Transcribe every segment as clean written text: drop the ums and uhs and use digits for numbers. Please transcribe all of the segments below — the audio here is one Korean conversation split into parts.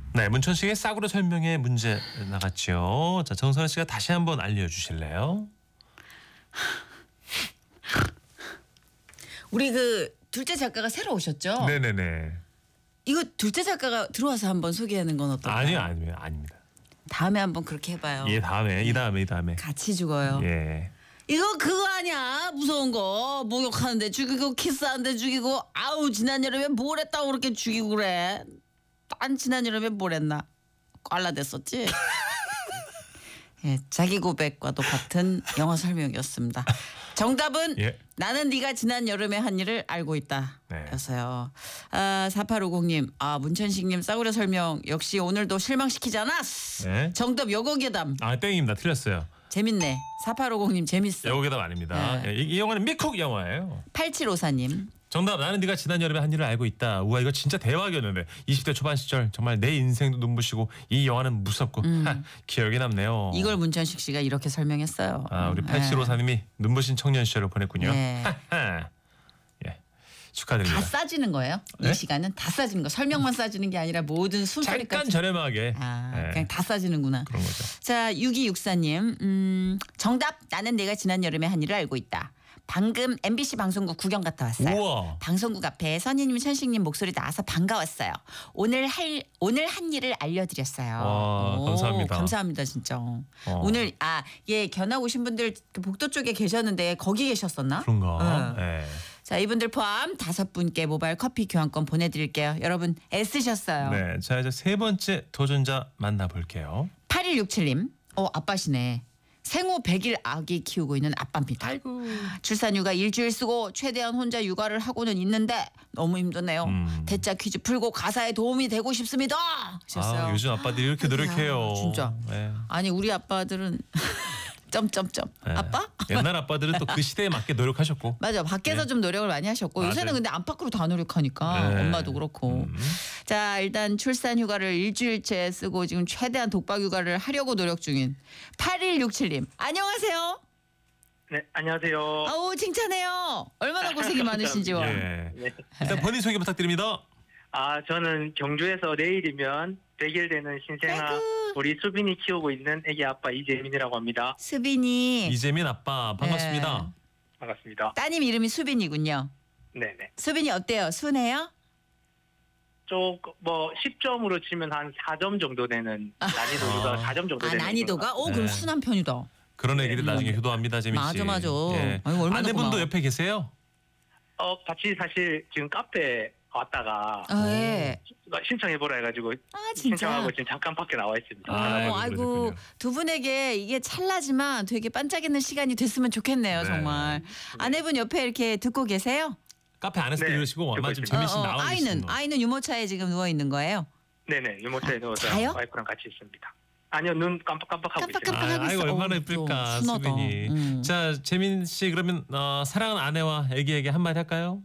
네, 문천식의 싸구려 설명의 문제 나갔죠. 자, 정선아 씨가 다시 한번 알려주실래요? 우리 그 둘째 작가가 새로 오셨죠? 네네네. 이거 둘째 작가가 들어와서 한번 소개하는 건 어떨까요? 아닙니다. 다음에 한번 그렇게 해봐요. 이 다음에. 같이 죽어요. 예. 이거 그거 아니야? 무서운 거 목욕하는데 죽이고 키스하는데 죽이고 아우 지난 여름에 뭘 했다고 그렇게 죽이고 그래? 난 지난 여름에 뭘 했나? 꽐라댔었지? 예, 자기 고백과도 같은 영어 설명이었습니다. 정답은 예. 나는 네가 지난 여름에 한 일을 알고 있다. 네. 였어요. 4850님, 문천식님 싸구려 설명 역시 오늘도 실망시키지 않았어. 네. 정답 여거괴담. 땡입니다. 틀렸어요. 재밌네. 4850님 재밌어. 여기다 아닙니다. 네. 예, 이 영화는 미쿡 영화예요. 8754님. 정답 나는 네가 지난 여름에 한 일을 알고 있다. 우와 이거 진짜 대박이었는데 20대 초반 시절 정말 내 인생도 눈부시고 이 영화는 무섭고 기억에 남네요. 이걸 문천식 씨가 이렇게 설명했어요. 우리 8754님이 눈부신 청년 시절을 보냈군요. 네. 예, 축하드립니다. 다 싸지는 거예요? 네? 이 시간은 다 싸지는 거. 설명만 싸지는 게 아니라 모든 순서까지. 잠깐 저렴하게 예, 그냥 다 싸지는구나. 그런 거죠. 자, 6264님. 정답 나는 내가 지난 여름에 한 일을 알고 있다. 방금 MBC 방송국 구경 갔다 왔어요. 우와. 방송국 앞에 선희님, 천식님 목소리 나와서 반가웠어요. 오늘 한 일을 알려드렸어요. 와, 감사합니다. 감사합니다 진짜. 오늘 견학 오신 분들 그 복도 쪽에 계셨는데 거기 계셨었나? 그런가? 예. 자, 이분들 포함 5분께 모바일 커피 교환권 보내드릴게요. 여러분 애쓰셨어요. 네, 자 이제 세 번째 도전자 만나볼게요. 8167님. 아빠시네. 생후 100일 아기 키우고 있는 아빠입니다. 아이고. 출산휴가 일주일 쓰고 최대한 혼자 육아를 하고는 있는데 너무 힘드네요. 대짜 퀴즈 풀고 가사에 도움이 되고 싶습니다. 하셨어요. 요즘 아빠들이 이렇게 노력해요. 진짜. 네. 아니 우리 아빠들은 점점점. 네. 아빠? 옛날 아빠들은 또 그 시대에 맞게 노력하셨고. 맞아. 밖에서 네. 좀 노력을 많이 하셨고 맞아요. 요새는 근데 안팎으로 다 노력하니까 네. 엄마도 그렇고. 자, 일단 출산휴가를 일주일째 쓰고 지금 최대한 독박휴가를 하려고 노력 중인 8167님. 안녕하세요. 네, 안녕하세요. 아우 칭찬해요. 얼마나 고생이 많으신지요. 예. 네. 일단 본인 소개 부탁드립니다. 저는 경주에서 내일이면 100일 되는 신생아 아이고. 우리 수빈이 키우고 있는 애기 아빠 이재민이라고 합니다. 수빈이. 이재민 아빠 반갑습니다. 네. 반갑습니다. 따님 이름이 수빈이군요. 네네. 수빈이 어때요? 순해요? 뭐 10점으로 치면 한 4점 정도 되는 난이도가 4점 정도 되는 난이도가? 거가. 그럼 네. 순한 편이다. 그런 애기들 나중에 효도합니다, 재민 씨. 맞아. 예. 아이고, 얼마나 아내분도 고마워. 옆에 계세요? 같이 사실 지금 카페 왔다가 예. 신청해보라 해가지고 진짜. 신청하고 지금 잠깐 밖에 나와 있습니다. 아이고, 아이고 그러셨군요. 두 분에게 이게 찰나지만 되게 반짝이는 시간이 됐으면 좋겠네요. 네. 정말. 아내분 옆에 이렇게 듣고 계세요? 카페 안에서 네, 들으시고 아마 듣고 지금 있습니다. 재민 씨 나와 계시는 아이는 유모차에 지금 누워 있는 거예요? 네네. 유모차에 누워서 자요? 와이프랑 같이 있습니다. 아니요, 눈 깜빡깜빡하고 있어요. 깜빡깜빡. 하고 아이고 있어. 얼마나 좀 예쁠까 순하다. 수빈이. 자 재민 씨 그러면 사랑하는 아내와 애기에게 한마디 할까요?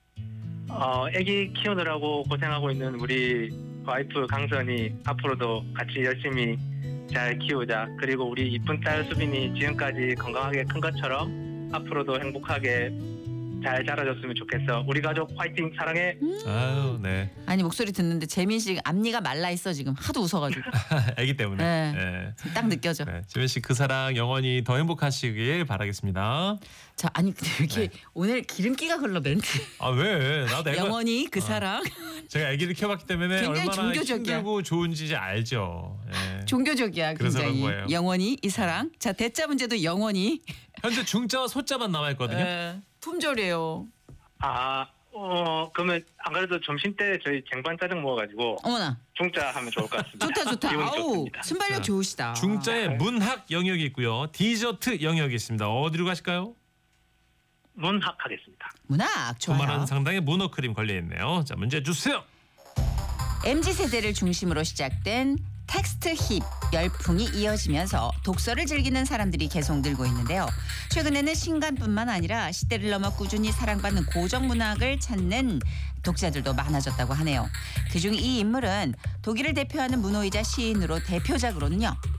애기 키우느라고 고생하고 있는 우리 와이프 강선이 앞으로도 같이 열심히 잘 키우자. 그리고 우리 이쁜 딸 수빈이 지금까지 건강하게 큰 것처럼 앞으로도 행복하게 잘 자라줬으면 좋겠어. 우리 가족 화이팅 사랑해. 아유 네. 아니 목소리 듣는데 재민 씨 앞니가 말라 있어 지금 하도 웃어가지고. 애기 때문에. 네. 네. 딱 느껴져. 네. 재민 씨 그 사랑 영원히 더 행복하시길 바라겠습니다. 자, 아니 근데 왜 이렇게 네. 오늘 기름기가 흘러 멘트. 왜? 나도 애가 영원히 그 사랑. 제가 아기를 키워봤기 때문에 굉장히 얼마나 종교적이야. 힘들고 좋은지 이제 알죠. 예. 종교적이야 그래서 그런 굉장히. 거예요. 영원히 이 사랑. 자, 대자 문제도 영원히. 현재 중자와 소자만 남아 있거든요. 품절이에요. 그러면 안 그래도 점심 때 저희 쟁반 짜장 먹어가지고 어머나. 중짜 하면 좋을 것 같습니다. 좋다. 기분이 아우 좋습니다. 순발력 자, 좋으시다. 중자에 문학 영역이 있고요. 디저트 영역이 있습니다. 어디로 가실까요? 문학 하겠습니다. 문학 좋아요. 9만 원 상당의 문어크림 걸려 있네요. 자 문제 주세요. MZ 세대를 중심으로 시작된 텍스트 힙 열풍이 이어지면서 독서를 즐기는 사람들이 계속 늘고 있는데요. 최근에는 신간뿐만 아니라 시대를 넘어 꾸준히 사랑받는 고전 문학을 찾는 독자들도 많아졌다고 하네요. 그중 이 인물은 독일을 대표하는 문호이자 시인으로 대표작으로는요.